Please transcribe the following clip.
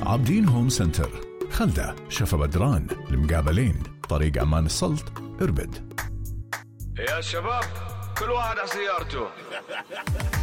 عابدين هوم سنتر، خلدة، شفا بدران، المقابلين، طريق أمان السلط، إربد. يا شباب كل واحد على سيارته.